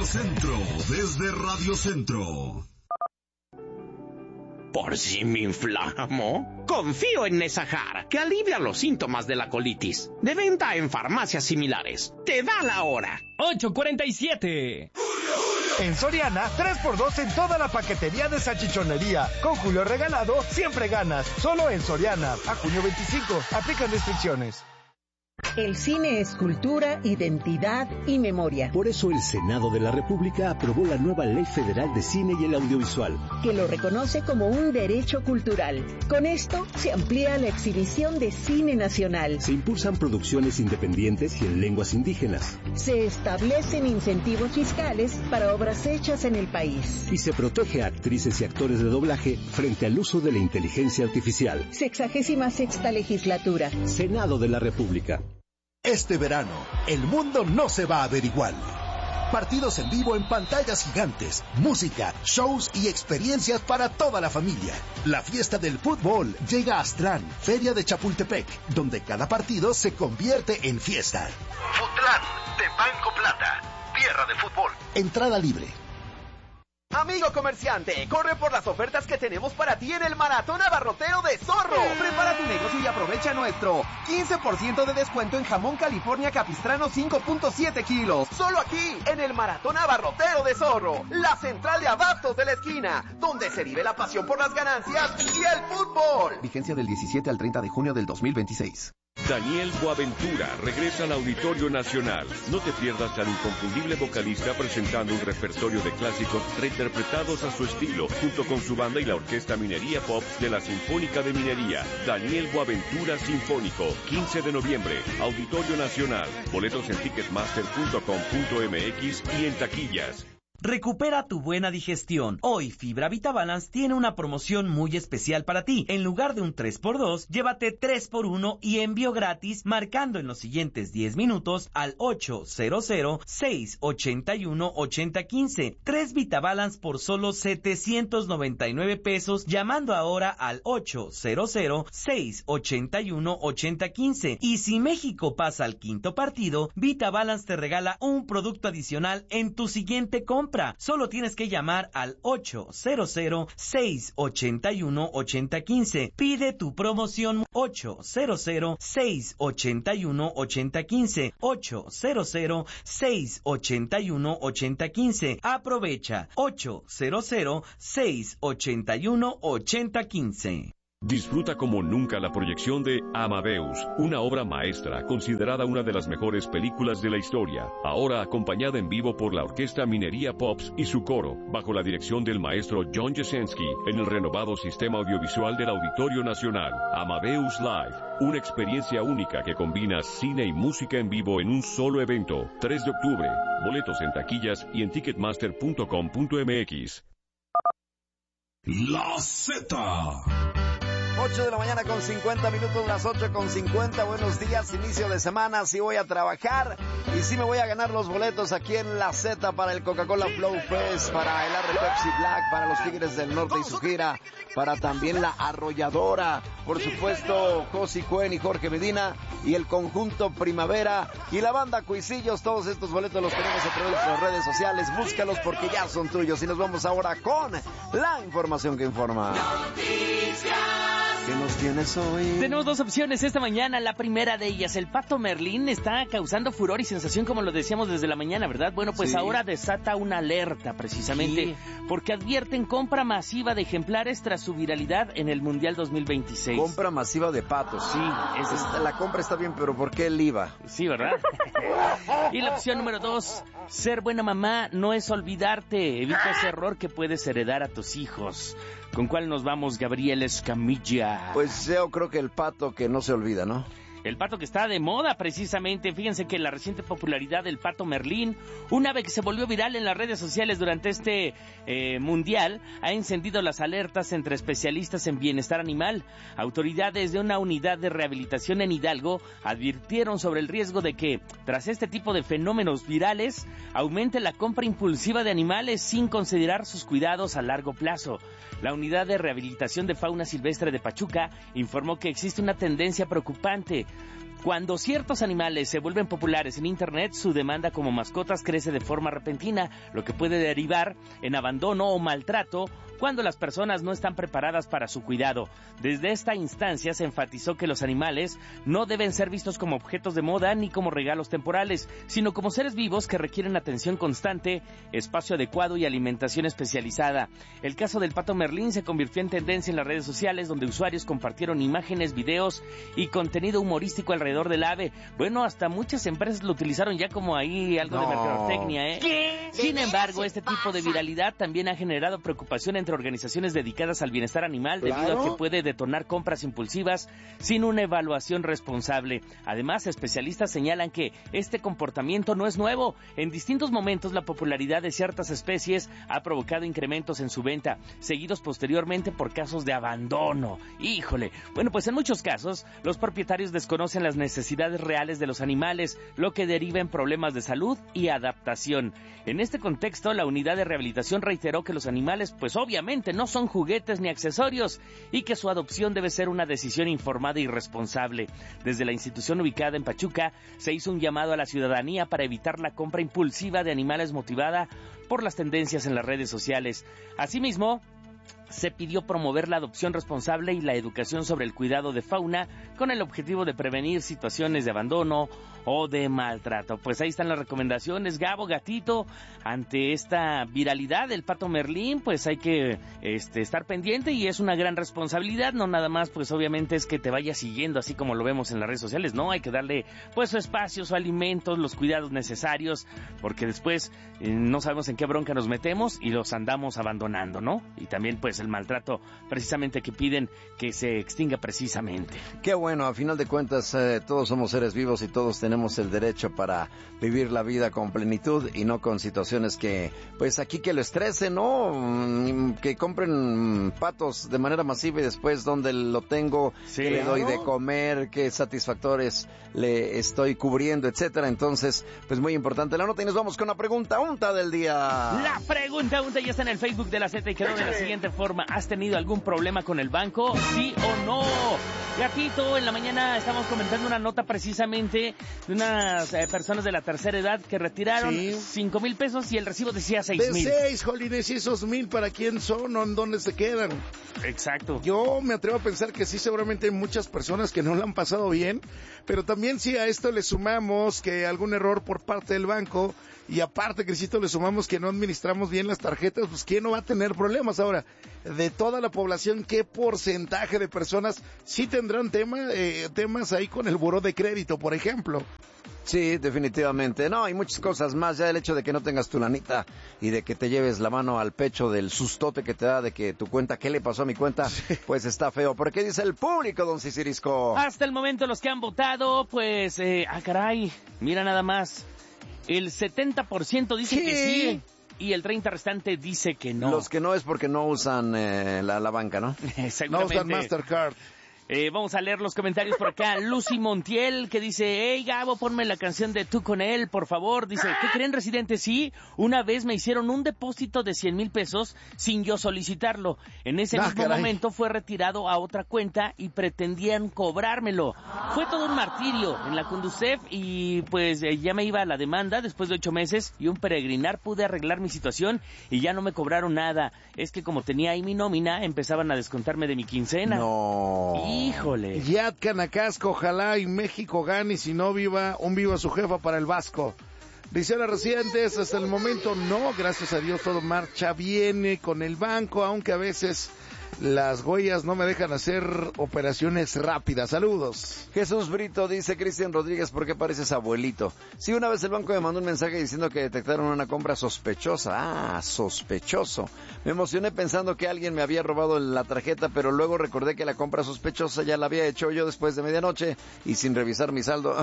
Centro, desde Radio Centro. ¿Por si me inflamo? Confío en Nesajar, que alivia los síntomas de la colitis. De venta en farmacias similares. Te da la hora. 8:47. En Soriana, 3x2 en toda la paquetería de salchichonería. Con Julio regalado, siempre ganas. Solo en Soriana. A junio 25. Aplican restricciones. El cine es cultura, identidad y memoria. Por eso el Senado de la República aprobó la nueva Ley Federal de Cine y el Audiovisual, que lo reconoce como un derecho cultural. Con esto se amplía la exhibición de cine nacional. Se impulsan producciones independientes y en lenguas indígenas. Se establecen incentivos fiscales para obras hechas en el país. Y se protege a actrices y actores de doblaje frente al uso de la inteligencia artificial. 66ª legislatura. Senado de la República. Este verano, el mundo no se va a ver igual. Partidos en vivo en pantallas gigantes, música, shows y experiencias para toda la familia. La fiesta del fútbol llega a Aztlán, Feria de Chapultepec, donde cada partido se convierte en fiesta. Futlán, de Banco Plata, tierra de fútbol. Entrada libre. Amigo comerciante, corre por las ofertas que tenemos para ti en el Maratón Abarrotero de Zorro. Prepara tu negocio y aprovecha nuestro 15% de descuento en jamón California Capistrano 5.7 kilos. Solo aquí, en el Maratón Abarrotero de Zorro, la central de abastos de la esquina, donde se vive la pasión por las ganancias y el fútbol. Vigencia del 17 al 30 de junio del 2026. Daniel Boaventura regresa al Auditorio Nacional. No te pierdas al inconfundible vocalista presentando un repertorio de clásicos reinterpretados a su estilo, junto con su banda y la Orquesta Minería Pop de la Sinfónica de Minería. Daniel Boaventura Sinfónico, 15 de noviembre, Auditorio Nacional. Boletos en ticketmaster.com.mx y en taquillas. Recupera tu buena digestión. Hoy Fibra VitaBalance tiene una promoción muy especial para ti. En lugar de un 3x2, llévate 3x1 y envío gratis marcando en los siguientes 10 minutos al 800-681-8015. 3 VitaBalance por solo 799 pesos llamando ahora al 800-681-8015. Y si México pasa al quinto partido, VitaBalance te regala un producto adicional en tu siguiente compra. Solo tienes que llamar al 800-681-8015. Pide tu promoción 800-681-8015. 800-681-8015. Aprovecha 800-681-8015. Disfruta como nunca la proyección de Amadeus, una obra maestra considerada una de las mejores películas de la historia, ahora acompañada en vivo por la Orquesta Minería Pops y su coro, bajo la dirección del maestro John Jasenski, en el renovado sistema audiovisual del Auditorio Nacional. Amadeus Live, una experiencia única que combina cine y música en vivo en un solo evento. 3 de octubre, boletos en taquillas y en ticketmaster.com.mx. La Z. 8 de la mañana con 50 minutos, las 8 con 50. Buenos días, inicio de semana. Sí voy a trabajar y sí me voy a ganar los boletos aquí en la Z para el Coca-Cola Flow Fest, para el R Pepsi Black, para los Tigres del Norte y su gira, para también la Arrolladora, por supuesto, Josi Cuen y Jorge Medina y el conjunto Primavera y la banda Cuisillos. Todos estos boletos los tenemos a través de nuestras redes sociales. Búscalos porque ya son tuyos. Y nos vamos ahora con la información que informa. ¿Qué nos tienes hoy? Tenemos dos opciones esta mañana. La primera de ellas, el pato Merlín está causando furor y sensación, como lo decíamos desde la mañana, ¿verdad? Bueno, pues sí. Ahora desata una alerta precisamente porque advierten compra masiva de ejemplares tras su viralidad en el Mundial 2026. Compra masiva de patos. Sí, la compra está bien, pero ¿por qué el IVA? Sí, ¿verdad? Y la opción número 2, ser buena mamá no es olvidarte. Evita ese error que puedes heredar a tus hijos. ¿Con cuál nos vamos, Gabriel Escamilla? Pues yo creo que el pato que no se olvida, ¿no? El pato que está de moda precisamente. Fíjense que la reciente popularidad del pato Merlín, una vez que se volvió viral en las redes sociales durante este mundial, ha encendido las alertas entre especialistas en bienestar animal. Autoridades de una unidad de rehabilitación en Hidalgo advirtieron sobre el riesgo de que, tras este tipo de fenómenos virales, aumente la compra impulsiva de animales sin considerar sus cuidados a largo plazo. La unidad de rehabilitación de fauna silvestre de Pachuca informó que existe una tendencia preocupante. Cuando ciertos animales se vuelven populares en Internet, su demanda como mascotas crece de forma repentina, lo que puede derivar en abandono o maltrato cuando las personas no están preparadas para su cuidado. Desde esta instancia se enfatizó que los animales no deben ser vistos como objetos de moda ni como regalos temporales, sino como seres vivos que requieren atención constante, espacio adecuado y alimentación especializada. El caso del pato Merlín se convirtió en tendencia en las redes sociales, donde usuarios compartieron imágenes, videos y contenido humorístico alrededor del ave. Bueno, hasta muchas empresas lo utilizaron ya como ahí algo de mercadotecnia, ¿eh? ¿Qué? Sin embargo, este tipo de viralidad también ha generado preocupación entre organizaciones dedicadas al bienestar animal, debido a que puede detonar compras impulsivas sin una evaluación responsable. Además, especialistas señalan que este comportamiento no es nuevo. En distintos momentos, la popularidad de ciertas especies ha provocado incrementos en su venta, seguidos posteriormente por casos de abandono. ¡Híjole! Bueno, pues en muchos casos, los propietarios desconocen las necesidades reales de los animales, lo que deriva en problemas de salud y adaptación. En este contexto, la unidad de rehabilitación reiteró que los animales, pues obviamente, no son juguetes ni accesorios y que su adopción debe ser una decisión informada y responsable. Desde la institución ubicada en Pachuca, se hizo un llamado a la ciudadanía para evitar la compra impulsiva de animales motivada por las tendencias en las redes sociales. Asimismo, se pidió promover la adopción responsable y la educación sobre el cuidado de fauna con el objetivo de prevenir situaciones de abandono o de maltrato. Pues ahí están las recomendaciones, Gabo, Gatito, ante esta viralidad del pato Merlín, pues hay que estar pendiente y es una gran responsabilidad, no nada más pues obviamente es que te vaya siguiendo así como lo vemos en las redes sociales, no, hay que darle pues su espacio, su alimentos, los cuidados necesarios, porque después no sabemos en qué bronca nos metemos y los andamos abandonando, ¿no? Y también pues el maltrato precisamente que piden que se extinga precisamente. Qué bueno, a final de cuentas todos somos seres vivos y todos tenemos el derecho para vivir la vida con plenitud y no con situaciones que, pues aquí que lo estresen, ¿no? Que compren patos de manera masiva y después dónde lo tengo, qué le doy de comer, qué satisfactores le estoy cubriendo, etcétera. Entonces, pues muy importante la nota y nos vamos con la pregunta unta del día. La pregunta unta ya está en el Facebook de la Z y quedó de la siguiente forma. ¿Has tenido algún problema con el banco? ¿Sí o no? Gatito, en la mañana estamos comentando una nota precisamente de unas personas de la tercera edad que retiraron 5,000 pesos y el recibo decía 6,000. De 6, jolines, ¿y esos 1,000 para quién son o en dónde se quedan? Exacto. Yo me atrevo a pensar que sí, seguramente hay muchas personas que no lo han pasado bien, pero también si a esto le sumamos que algún error por parte del banco y aparte, Crisito, le sumamos que no administramos bien las tarjetas, pues ¿quién no va a tener problemas? Ahora, de toda la población, ¿qué porcentaje de personas sí tendrán temas ahí con el buró de crédito, por ejemplo? Sí, definitivamente. No, hay muchas cosas más. Ya el hecho de que no tengas tu lanita y de que te lleves la mano al pecho del sustote que te da de que tu cuenta, ¿qué le pasó a mi cuenta? Pues está feo. ¿Por qué dice el público, don Cicirisco? Hasta el momento los que han votado, pues, caray, mira nada más. El 70% dice que sí y el 30% restante dice que no. Los que no es porque no usan la banca, ¿no? Exactamente. No usan Mastercard. Vamos a leer los comentarios por acá. Lucy Montiel, que dice: hey Gabo, ponme la canción de Tú con él, por favor. Dice: ¿qué creen, residentes? Sí, una vez me hicieron un depósito de 100,000 pesos sin yo solicitarlo. En ese mismo momento fue retirado a otra cuenta y pretendían cobrármelo. Fue todo un martirio en la Conducef y pues ya me iba a la demanda después de 8 meses y un peregrinar pude arreglar mi situación y ya no me cobraron nada. Es que como tenía ahí mi nómina, empezaban a descontarme de mi quincena. No. Híjole. Yat Canacasco, ojalá y México gane, si no viva su jefa para el Vasco. Dice a las residentes, hasta el momento no, gracias a Dios todo marcha bien con el banco, aunque a veces las huellas no me dejan hacer operaciones rápidas. Saludos. Jesús Brito dice: Cristian Rodríguez, ¿por qué pareces abuelito? Sí, una vez el banco me mandó un mensaje diciendo que detectaron una compra sospechosa. Ah, sospechoso. Me emocioné pensando que alguien me había robado la tarjeta, pero luego recordé que la compra sospechosa ya la había hecho yo después de medianoche y sin revisar mi saldo.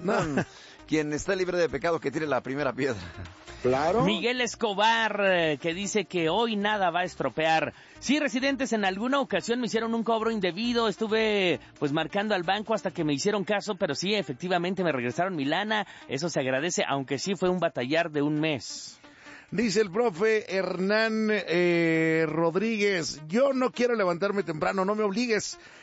Quien está libre de pecado que tire la primera piedra. Claro. Miguel Escobar, que dice que hoy nada va a estropear. Sí, residentes, en alguna ocasión me hicieron un cobro indebido, estuve pues marcando al banco hasta que me hicieron caso, pero sí, efectivamente me regresaron mi lana, eso se agradece, aunque sí fue un batallar de un mes. Dice el profe Hernán Rodríguez: yo no quiero levantarme temprano, no me obligues.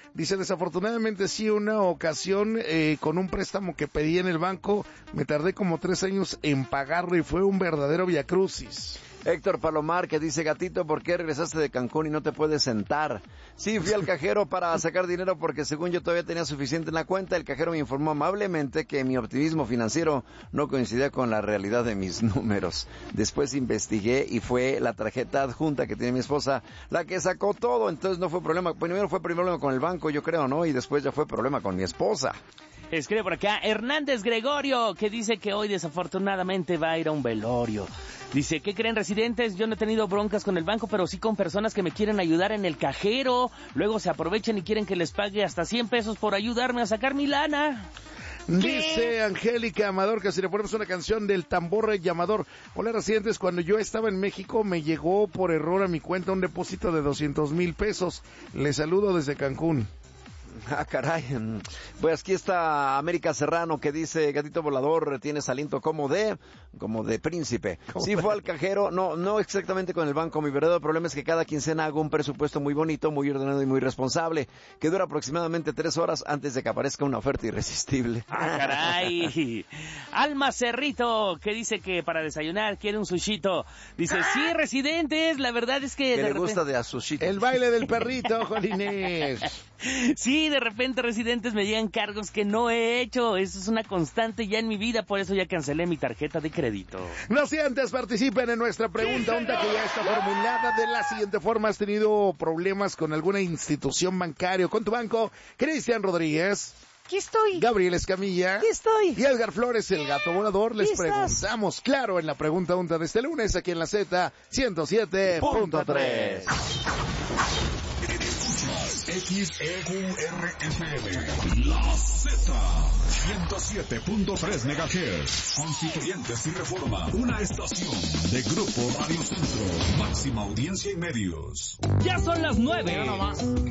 Dice, desafortunadamente sí, una ocasión con un préstamo que pedí en el banco, me tardé como 3 años en pagarlo y fue un verdadero viacrucis. Héctor Palomar, que dice, gatito, ¿por qué regresaste de Cancún y no te puedes sentar? Sí, fui al cajero para sacar dinero porque según yo todavía tenía suficiente en la cuenta. El cajero me informó amablemente que mi optimismo financiero no coincidía con la realidad de mis números. Después investigué y fue la tarjeta adjunta que tiene mi esposa la que sacó todo, entonces no fue problema. Primero fue problema con el banco, yo creo, ¿no? Y después ya fue problema con mi esposa. Escribe por acá Hernández Gregorio, que dice que hoy desafortunadamente va a ir a un velorio. Dice, ¿qué creen, residentes? Yo no he tenido broncas con el banco, pero sí con personas que me quieren ayudar en el cajero. Luego se aprovechan y quieren que les pague hasta 100 pesos por ayudarme a sacar mi lana. Dice Angélica Amador que si le ponemos una canción del tambor llamador. Hola, residentes, cuando yo estaba en México me llegó por error a mi cuenta un depósito de 200,000 pesos. Les saludo desde Cancún. Ah, caray. Pues aquí está América Serrano, que dice, gatito volador, tienes aliento como de príncipe. Sí fue al cajero, no exactamente con el banco. Mi verdadero problema es que cada quincena hago un presupuesto muy bonito, muy ordenado y muy responsable, que dura aproximadamente 3 horas antes de que aparezca una oferta irresistible. Ah, caray. Alma Cerrito, que dice que para desayunar quiere un sushito. Dice, sí, residentes, la verdad es que... Que le gusta de a sushito. El baile del perrito, Jolines. Sí, de repente, residentes, me llegan cargos que no he hecho. Eso es una constante ya en mi vida, por eso ya cancelé mi tarjeta de crédito. Residentes, participen en nuestra pregunta, onda que ya está formulada de la siguiente forma. ¿Has tenido problemas con alguna institución bancaria o con tu banco? Cristian Rodríguez. Aquí estoy. Gabriel Escamilla. Aquí estoy. Y Edgar Flores, el gato volador. Les preguntamos, claro, en la pregunta onda de este lunes, aquí en la Z 107.3. XEURFM, la Z, 107.3 MHz, Constituyentes y Reforma, una estación de Grupo Radio Centro, máxima audiencia y medios. Ya son las 9.